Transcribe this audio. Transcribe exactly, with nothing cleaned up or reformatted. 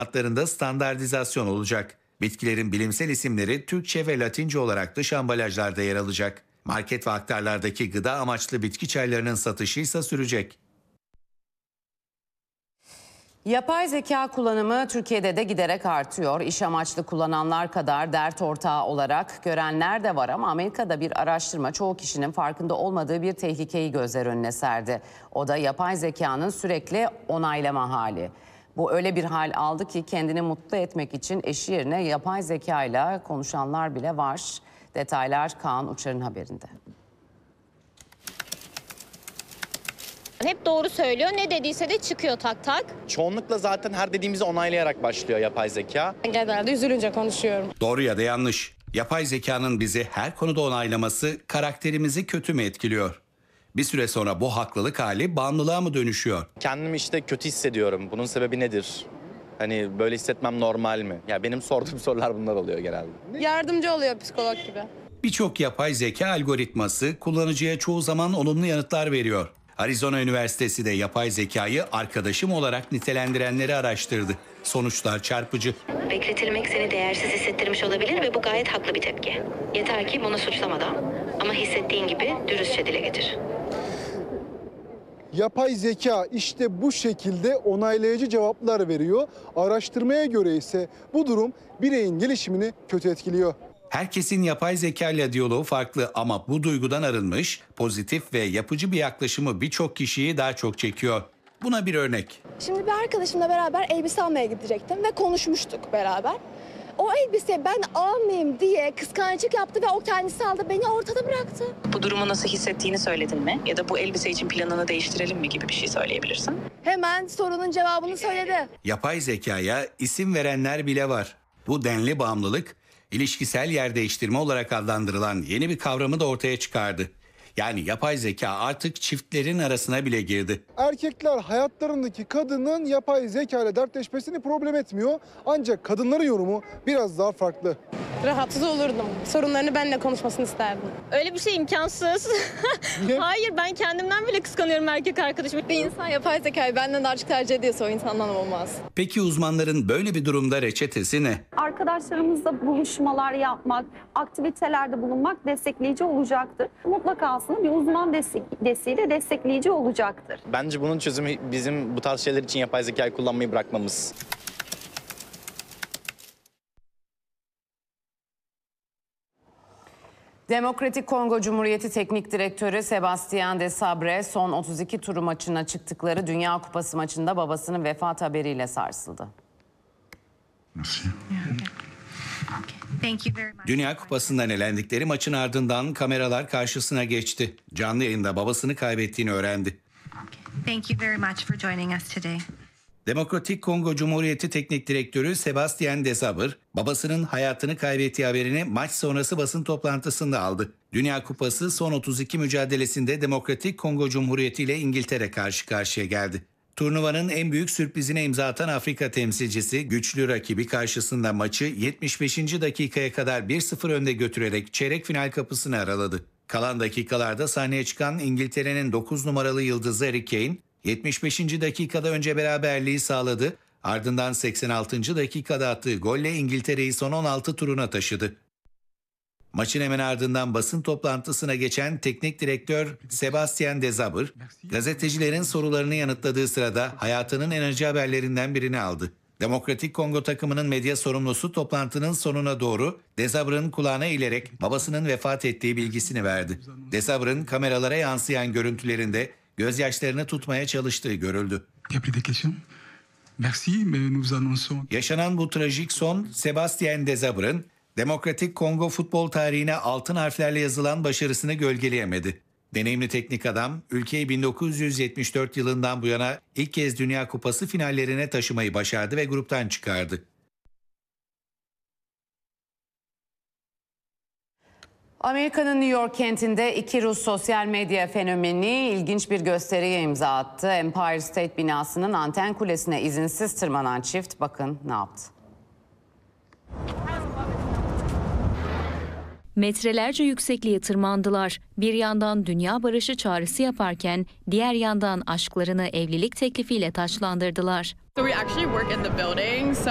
Adlarında standartizasyon olacak. Bitkilerin bilimsel isimleri Türkçe ve Latince olarak dış ambalajlarda yer alacak. Market ve aktarlardaki gıda amaçlı bitki çaylarının satışı ise sürecek. Yapay zeka kullanımı Türkiye'de de giderek artıyor. İş amaçlı kullananlar kadar dert ortağı olarak görenler de var ama Amerika'da bir araştırma çoğu kişinin farkında olmadığı bir tehlikeyi gözler önüne serdi. O da yapay zekanın sürekli onaylama hali. Bu öyle bir hal aldı ki kendini mutlu etmek için eşi yerine yapay zekayla konuşanlar bile var. Detaylar Kaan Uçar'ın haberinde. Hep doğru söylüyor. Ne dediyse de çıkıyor tak tak. Çoğunlukla zaten her dediğimizi onaylayarak başlıyor yapay zeka. Genelde üzülünce konuşuyorum. Doğru ya da yanlış. Yapay zekanın bizi her konuda onaylaması karakterimizi kötü mü etkiliyor? Bir süre sonra bu haklılık hali bağımlılığa mı dönüşüyor? Kendimi işte kötü hissediyorum. Bunun sebebi nedir? Hani böyle hissetmem normal mi? Ya benim sorduğum sorular bunlar oluyor genelde. Yardımcı oluyor psikolog gibi. Birçok yapay zeka algoritması kullanıcıya çoğu zaman olumlu yanıtlar veriyor. Arizona Üniversitesi de yapay zekayı arkadaşım olarak nitelendirenleri araştırdı. Sonuçlar çarpıcı. Bekletilmek seni değersiz hissettirmiş olabilir ve bu gayet haklı bir tepki. Yeter ki bunu suçlamadan ama hissettiğin gibi dürüstçe dile getir. Yapay zeka işte bu şekilde onaylayıcı cevaplar veriyor. Araştırmaya göre ise bu durum bireyin gelişimini kötü etkiliyor. Herkesin yapay zeka ile diyaloğu farklı ama bu duygudan arınmış, pozitif ve yapıcı bir yaklaşımı birçok kişiyi daha çok çekiyor. Buna bir örnek. Şimdi bir arkadaşımla beraber elbise almaya gidecektim ve konuşmuştuk beraber. O elbiseyi ben almayayım diye kıskançlık yaptı ve o kendisi aldı, beni ortada bıraktı. Bu durumu nasıl hissettiğini söyledin mi? Ya da bu elbise için planını değiştirelim mi gibi bir şey söyleyebilirsin. Hemen sorunun cevabını söyledi. Yapay zekaya isim verenler bile var. Bu denli bağımlılık, ilişkisel yer değiştirme olarak adlandırılan yeni bir kavramı da ortaya çıkardı. Yani yapay zeka artık çiftlerin arasına bile girdi. Erkekler hayatlarındaki kadının yapay zeka ile dertleşmesini problem etmiyor. Ancak kadınların yorumu biraz daha farklı. Rahatsız olurdum. Sorunlarını benimle konuşmasını isterdim. Öyle bir şey imkansız. Hayır, ben kendimden bile kıskanıyorum erkek arkadaşımı. Bir insan yapay zekayı benden daha çok tercih ediyorsa o insandan olmaz. Peki uzmanların böyle bir durumda reçetesi ne? Arkadaşlarımızla buluşmalar yapmak, aktivitelerde bulunmak destekleyici olacaktır. Mutlaka aslında bir uzman destek, desteğiyle destekleyici olacaktır. Bence bunun çözümü bizim bu tarz şeyler için yapay zekayı kullanmayı bırakmamız. Demokratik Kongo Cumhuriyeti Teknik Direktörü Sebastien Desabre son otuz iki turu maçına çıktıkları Dünya Kupası maçında babasının vefat haberiyle sarsıldı. Dünya Kupası'ndan elendikleri maçın ardından kameralar karşısına geçti. Canlı yayında babasını kaybettiğini öğrendi. Demokratik Kongo Cumhuriyeti Teknik Direktörü Sebastien Desabre, babasının hayatını kaybettiği haberini maç sonrası basın toplantısında aldı. Dünya Kupası son otuz iki mücadelesinde Demokratik Kongo Cumhuriyeti ile İngiltere karşı karşıya geldi. Turnuvanın en büyük sürprizine imza atan Afrika temsilcisi güçlü rakibi karşısında maçı yetmiş beşinci dakikaya kadar bir sıfır önde götürerek çeyrek final kapısını araladı. Kalan dakikalarda sahneye çıkan İngiltere'nin dokuz numaralı yıldızı Harry Kane, yetmiş beşinci dakikada önce beraberliği sağladı, ardından seksen altıncı dakikada attığı golle İngiltere'yi son on altı turuna taşıdı. Maçın hemen ardından basın toplantısına geçen teknik direktör Sebastien Desabre, gazetecilerin sorularını yanıtladığı sırada hayatının en acı haberlerinden birini aldı. Demokratik Kongo takımının medya sorumlusu toplantının sonuna doğru Desabre'ın kulağına eğilerek babasının vefat ettiği bilgisini verdi. Desabre'ın kameralara yansıyan görüntülerinde gözyaşlarını tutmaya çalıştığı görüldü. Yaşanan bu trajik son, Sebastien Desabre'ın Demokratik Kongo futbol tarihine altın harflerle yazılan başarısını gölgeleyemedi. Deneyimli teknik adam, ülkeyi bin dokuz yüz yetmiş dört yılından bu yana ilk kez Dünya Kupası finallerine taşımayı başardı ve gruptan çıkardı. Amerika'nın New York kentinde iki Rus sosyal medya fenomeni ilginç bir gösteriye imza attı. Empire State binasının anten kulesine izinsiz tırmanan çift bakın ne yaptı. Metrelerce yüksekliğe tırmandılar. Bir yandan dünya barışı çağrısı yaparken diğer yandan aşklarını evlilik teklifiyle taçlandırdılar.